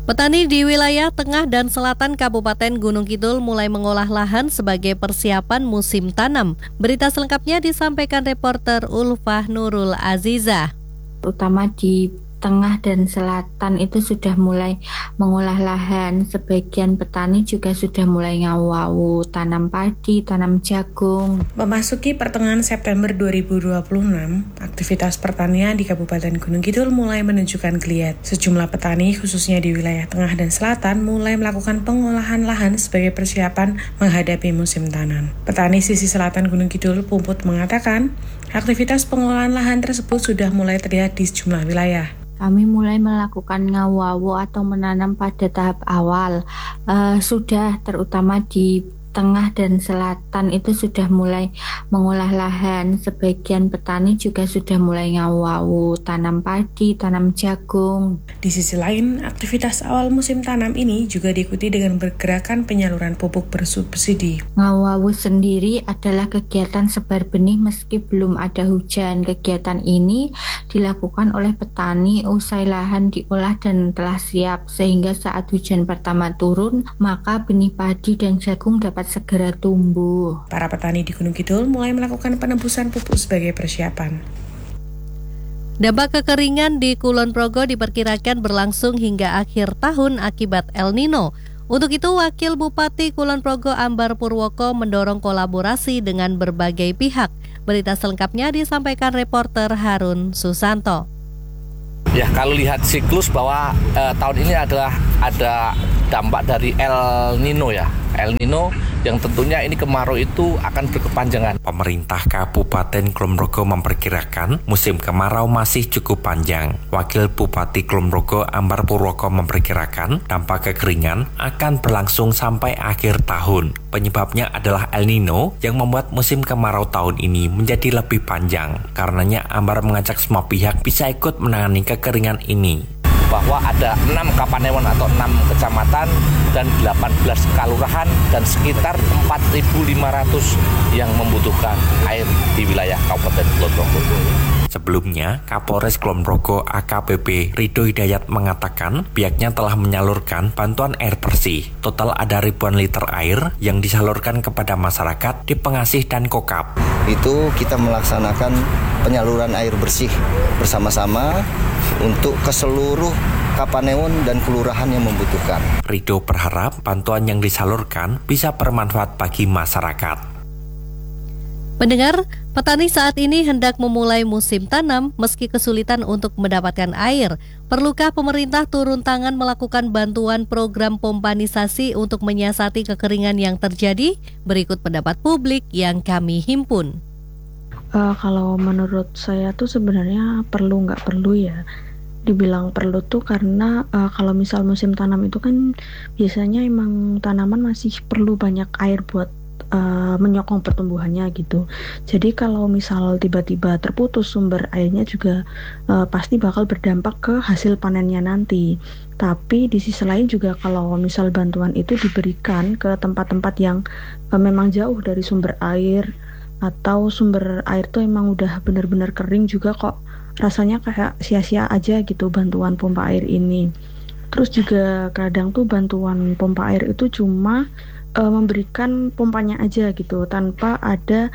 Petani di wilayah tengah dan selatan Kabupaten Gunung Kidul mulai mengolah lahan sebagai persiapan musim tanam. Berita selengkapnya disampaikan reporter Ulfah Nurul Azizah. Terutama di tengah dan selatan itu sudah mulai mengolah lahan. Sebagian petani juga sudah mulai ngawu-awu, tanam padi, tanam jagung. Memasuki pertengahan September 2026, aktivitas pertanian di Kabupaten Gunung Kidul mulai menunjukkan geliat. Sejumlah petani, khususnya di wilayah tengah dan selatan, mulai melakukan pengolahan lahan sebagai persiapan menghadapi musim tanam. Petani sisi selatan Gunung Kidul, Pumput, mengatakan, aktivitas pengolahan lahan tersebut sudah mulai terlihat di sejumlah wilayah. Kami mulai melakukan ngawu-awu atau menanam pada tahap awal. Sudah terutama di tengah dan selatan itu sudah mulai mengolah lahan. Sebagian petani juga sudah mulai ngawu-awu, tanam padi, tanam jagung. Di sisi lain, aktivitas awal musim tanam ini juga diikuti dengan bergerakan penyaluran pupuk bersubsidi. Ngawu-awu sendiri adalah kegiatan sebar benih meski belum ada hujan. Kegiatan ini dilakukan oleh petani usai lahan diolah dan telah siap, sehingga saat hujan pertama turun, maka benih padi dan jagung dapat segera tumbuh. Para petani di Gunung Kidul mulai melakukan penebusan pupuk sebagai persiapan. Dampak kekeringan di Kulon Progo diperkirakan berlangsung hingga akhir tahun akibat El Nino. Untuk itu, Wakil Bupati Kulon Progo Ambar Purwoko mendorong kolaborasi dengan berbagai pihak. Berita selengkapnya disampaikan reporter Harun Susanto. Ya, kalau lihat siklus bahwa tahun ini adalah ada dampak dari El Nino ya. El Nino yang tentunya ini kemarau itu akan berkepanjangan. Pemerintah Kabupaten Kulon Progo memperkirakan musim kemarau masih cukup panjang. Wakil Bupati Kulon Progo Ambar Purwoko memperkirakan dampak kekeringan akan berlangsung sampai akhir tahun. Penyebabnya adalah El Nino yang membuat musim kemarau tahun ini menjadi lebih panjang. Karenanya Ambar mengajak semua pihak bisa ikut menangani kekeringan ini. Bahwa ada 6 kapanewon atau 6 kecamatan dan 18 kelurahan dan sekitar 4.500 yang membutuhkan air di wilayah Kabupaten Kulon Progo. Sebelumnya, Kapolres Kulon Progo AKBP Ridho Hidayat mengatakan pihaknya telah menyalurkan bantuan air bersih. Total ada ribuan liter air yang disalurkan kepada masyarakat di Pengasih dan Kokap. Itu kita melaksanakan penyaluran air bersih bersama-sama untuk ke seluruh kapanewon dan kelurahan yang membutuhkan. Ridho berharap bantuan yang disalurkan bisa bermanfaat bagi masyarakat. Pendengar, petani saat ini hendak memulai musim tanam meski kesulitan untuk mendapatkan air. Perlukah pemerintah turun tangan melakukan bantuan program pompanisasi untuk menyiasati kekeringan yang terjadi? Berikut pendapat publik yang kami himpun. Kalau menurut saya tuh sebenarnya perlu nggak perlu ya. Dibilang perlu tuh karena kalau misal musim tanam itu kan biasanya emang tanaman masih perlu banyak air buat menyokong pertumbuhannya gitu. Jadi kalau misal tiba-tiba terputus sumber airnya juga pasti bakal berdampak ke hasil panennya nanti. Tapi di sisi lain juga kalau misal bantuan itu diberikan ke tempat-tempat yang memang jauh dari sumber air, atau sumber air tuh emang udah benar-benar kering juga kok rasanya kayak sia-sia aja gitu bantuan pompa air ini. Terus juga kadang tuh bantuan pompa air itu cuma memberikan pompanya aja gitu tanpa ada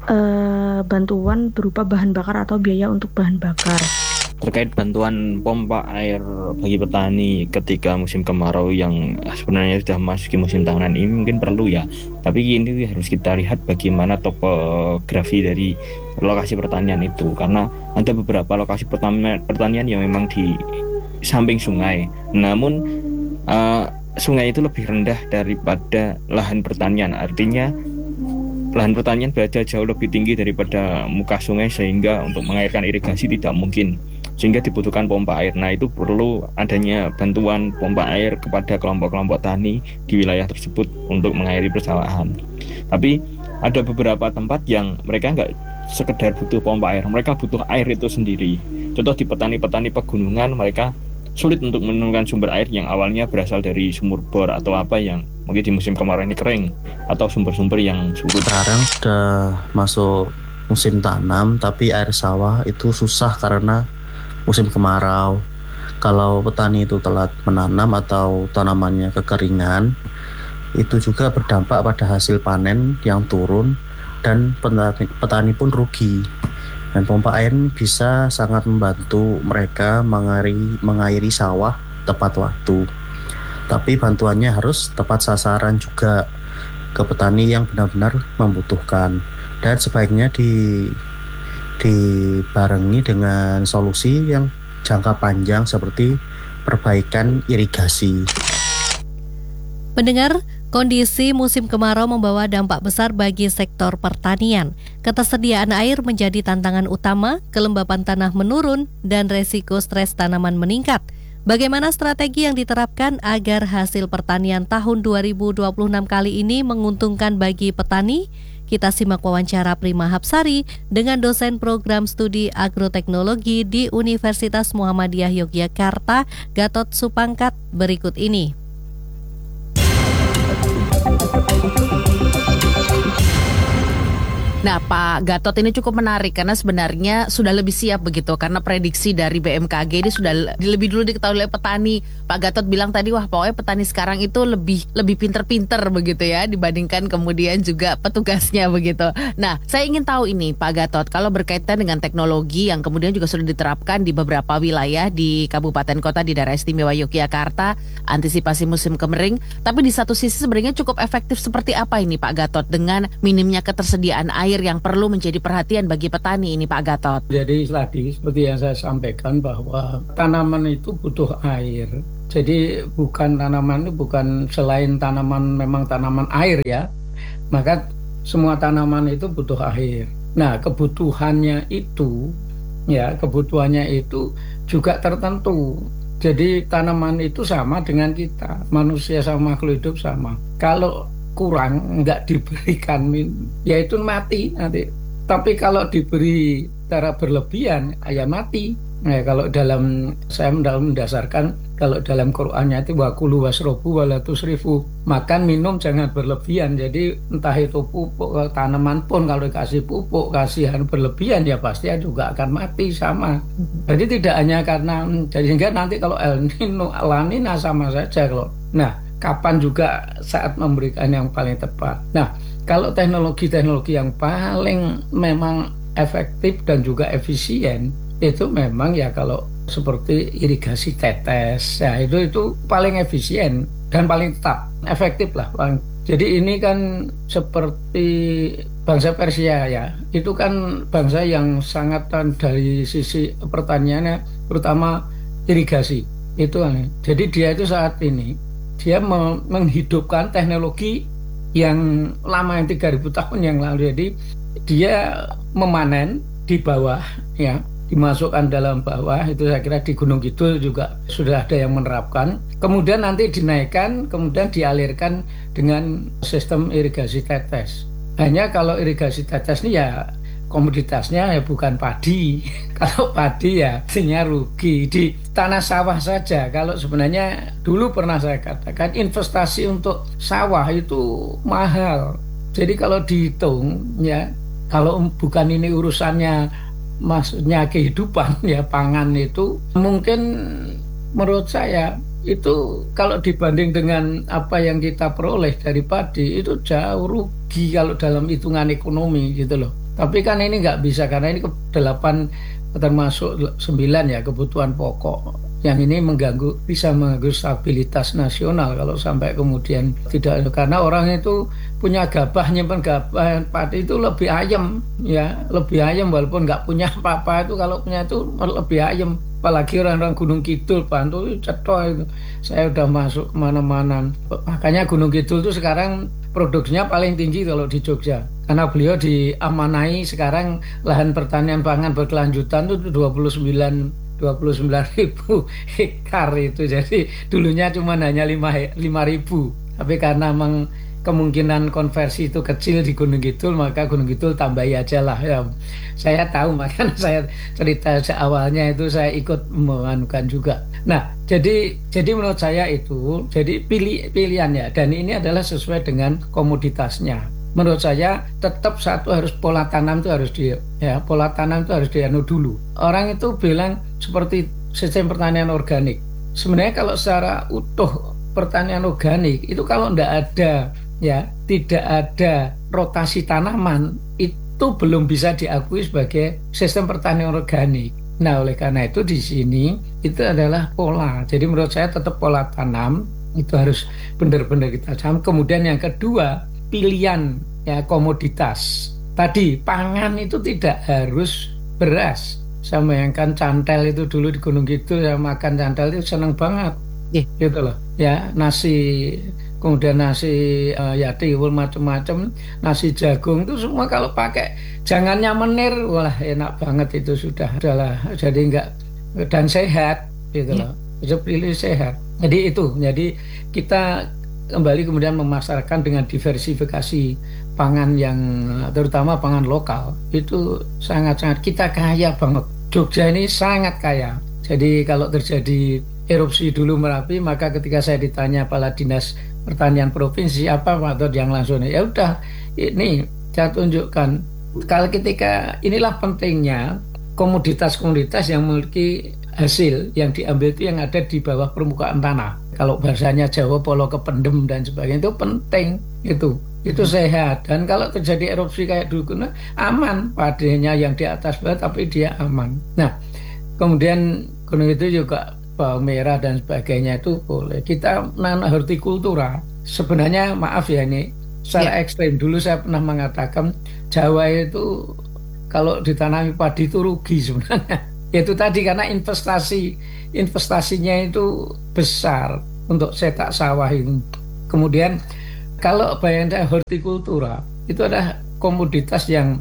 bantuan berupa bahan bakar atau biaya untuk bahan bakar. Terkait bantuan pompa air bagi petani ketika musim kemarau yang sebenarnya sudah memasuki musim tanam ini mungkin perlu ya. Tapi ini harus kita lihat bagaimana topografi dari lokasi pertanian itu, karena ada beberapa lokasi pertanian yang memang di samping sungai. Namun sungai itu lebih rendah daripada lahan pertanian. Artinya lahan pertanian berada jauh lebih tinggi daripada muka sungai sehingga untuk mengairkan irigasi tidak mungkin. Sehingga dibutuhkan pompa air. Nah, itu perlu adanya bantuan pompa air kepada kelompok-kelompok tani di wilayah tersebut untuk mengairi persawahan. Tapi ada beberapa tempat yang mereka nggak sekedar butuh pompa air, mereka butuh air itu sendiri. Contoh di petani-petani pegunungan, mereka sulit untuk menemukan sumber air yang awalnya berasal dari sumur bor atau apa yang mungkin di musim kemarau ini kering, atau sumber-sumber yang surut. Sekarang sudah masuk musim tanam, tapi air sawah itu susah karena musim kemarau. Kalau petani itu telat menanam atau tanamannya kekeringan, itu juga berdampak pada hasil panen yang turun dan petani pun rugi. Dan pompa air bisa sangat membantu mereka mengairi sawah tepat waktu. Tapi bantuannya harus tepat sasaran juga ke petani yang benar-benar membutuhkan. Dan sebaiknya dibarengi dengan solusi yang jangka panjang seperti perbaikan irigasi. Pendengar, kondisi musim kemarau membawa dampak besar bagi sektor pertanian. Ketersediaan air menjadi tantangan utama, kelembapan tanah menurun, dan resiko stres tanaman meningkat. Bagaimana strategi yang diterapkan agar hasil pertanian tahun 2026 kali ini menguntungkan bagi petani? Kita simak wawancara Prima Hapsari dengan dosen program studi agroteknologi di Universitas Muhammadiyah Yogyakarta, Gatot Supangkat, berikut ini. Nah, Pak Gatot ini cukup menarik karena sebenarnya sudah lebih siap begitu, karena prediksi dari BMKG ini sudah lebih dulu diketahui oleh petani. Pak Gatot bilang tadi, wah pokoknya petani sekarang itu lebih pinter-pinter begitu ya dibandingkan kemudian juga petugasnya begitu. Nah, saya ingin tahu ini Pak Gatot, kalau berkaitan dengan teknologi yang kemudian juga sudah diterapkan di beberapa wilayah di kabupaten kota di daerah istimewa Yogyakarta, antisipasi musim kemering, tapi di satu sisi sebenarnya cukup efektif seperti apa ini Pak Gatot dengan minimnya ketersediaan air yang perlu menjadi perhatian bagi petani ini Pak Gatot? Jadi tadi seperti yang saya sampaikan bahwa tanaman itu butuh air. Jadi tanaman itu bukan selain tanaman memang tanaman air ya. Maka semua tanaman itu butuh air. Nah, kebutuhannya itu juga tertentu. Jadi tanaman itu sama dengan kita, manusia sama makhluk hidup sama. Kalau kurang, nggak diberikan ya itu mati nanti. Tapi kalau diberi secara berlebihan, ya mati. Nah, kalau saya mendasarkan kalau dalam Qur'annya itu wakulu wasrobu walatusrifu, makan minum jangan berlebihan. Jadi entah itu pupuk tanaman pun kalau dikasih pupuk kasihan berlebihan ya pasti juga akan mati sama. Jadi tidak hanya karena sehingga nanti kalau El Nino La Nina sama saja kalau. Nah, kapan juga saat memberikan yang paling tepat. Nah, kalau teknologi yang paling memang efektif dan juga efisien itu memang ya kalau seperti irigasi tetes, ya itu paling efisien dan paling tetap efektif lah. Jadi ini kan seperti bangsa Persia ya, itu kan bangsa yang sangat dari sisi pertaniannya, terutama irigasi itu. Jadi dia itu saat ini dia menghidupkan teknologi yang lama, yang 3000 tahun yang lalu. Jadi dia memanen di bawah ya, dimasukkan dalam bawah, itu saya kira di Gunung Kidul juga sudah ada yang menerapkan. Kemudian nanti dinaikkan, kemudian dialirkan dengan sistem irigasi tetes. Hanya kalau irigasi tetes ini ya komoditasnya ya bukan padi. Kalau padi ya artinya rugi di tanah sawah saja. Kalau sebenarnya dulu pernah saya katakan investasi untuk sawah itu mahal. Jadi kalau dihitung ya, kalau bukan ini urusannya maksudnya kehidupan ya, pangan itu mungkin menurut saya itu kalau dibanding dengan apa yang kita peroleh dari padi itu jauh rugi kalau dalam hitungan ekonomi gitu loh. Tapi kan ini nggak bisa karena ini 8 termasuk 9 ya kebutuhan pokok. Yang ini bisa mengganggu stabilitas nasional kalau sampai kemudian tidak, karena orang itu punya gabah, nyimpen gabah padi itu lebih ayam ya, lebih ayam walaupun nggak punya apa-apa itu, kalau punya itu lebih ayam. Apalagi orang-orang Gunung Kidul, Bantul itu cetok itu. Saya udah masuk kemana-mana. Makanya Gunung Kidul itu sekarang produksinya paling tinggi kalau di Jogja. Karena beliau diamanai sekarang lahan pertanian pangan berkelanjutan itu 29.000 hektar itu. Jadi dulunya cuma hanya 5.000. Tapi karena kemungkinan konversi itu kecil di Gunung Kidul, maka Gunung Kidul tambahi aja lah ya. Saya tahu, makanya saya cerita awalnya itu saya ikut menganukan juga. Nah, jadi menurut saya itu jadi pilihan ya, dan ini adalah sesuai dengan komoditasnya. Menurut saya tetap satu harus pola tanam itu harus pola tanam itu harus dianu dulu. Orang itu bilang seperti sistem pertanian organik. Sebenarnya kalau secara utuh pertanian organik itu kalau tidak ada rotasi tanaman, itu belum bisa diakui sebagai sistem pertanian organik. Nah, oleh karena itu di sini itu adalah pola. Jadi menurut saya tetap pola tanam itu harus benar-benar kita paham. Kemudian yang kedua, pilihan ya komoditas. Tadi pangan itu tidak harus beras. Saya bayangkan cantel itu dulu di Gunung Kidul, saya makan cantel itu senang banget. Gitu loh. Ya, nasi, kemudian nasi tiwul macam-macam, nasi jagung itu semua kalau pakai jangannya menir, wah enak banget itu sudah adalah jadi enggak dan sehat gitu loh. Bisa pilih sehat. Jadi kita kembali kemudian memasarkan dengan diversifikasi pangan yang terutama pangan lokal itu sangat-sangat kita kaya banget. Jogja ini sangat kaya. Jadi kalau terjadi erupsi dulu Merapi, maka ketika saya ditanya kepala dinas pertanian provinsi apa Pak Tod yang langsung ya udah ini saya tunjukkan kalau ketika inilah pentingnya komoditas-komoditas yang memiliki hasil yang diambil itu yang ada di bawah permukaan tanah. Kalau bahasanya Jawa polo kependem dan sebagainya itu penting itu sehat dan kalau terjadi erupsi kayak dulu aman padanya yang di atas bawah tapi dia aman. Nah kemudian gunung itu juga bawang merah dan sebagainya itu boleh kita nanam hortikultura. Sebenarnya maaf ya ini secara ekstrem dulu saya pernah mengatakan Jawa itu kalau ditanami padi itu rugi sebenarnya. Itu tadi karena investasinya itu besar untuk cetak sawah ini. Kemudian kalau bayangkan hortikultura itu ada komoditas yang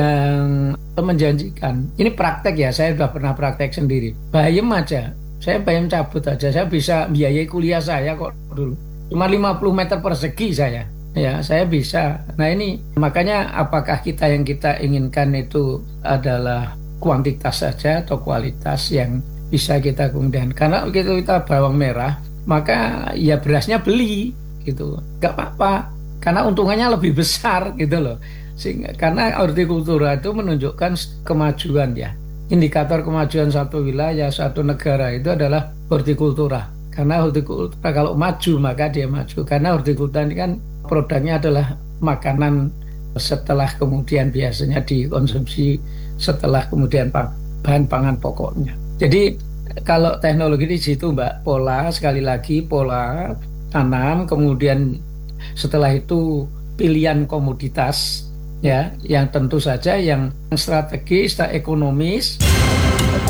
menjanjikan. Ini praktek ya, saya sudah pernah praktek sendiri. Bayam aja, saya bayam cabut aja, saya bisa biayai kuliah saya kok dulu. Cuma 50 meter persegi saya. Ya, saya bisa. Nah ini makanya apakah kita inginkan itu adalah kuantitas saja atau kualitas yang bisa kita kemudian. Karena begitu kita bawang merah, maka ya berasnya beli gitu. Gak apa-apa. Karena untungannya lebih besar gitu loh. Karena hortikultura itu menunjukkan kemajuan ya. Indikator kemajuan satu wilayah, satu negara itu adalah hortikultura. Karena hortikultura kalau maju maka dia maju. Karena hortikultura ini kan produknya adalah makanan setelah kemudian biasanya dikonsumsi setelah kemudian bahan pangan pokoknya. Jadi kalau teknologi di situ Mbak, sekali lagi pola tanam, kemudian setelah itu pilihan komoditas ya yang tentu saja yang strategis, ekonomis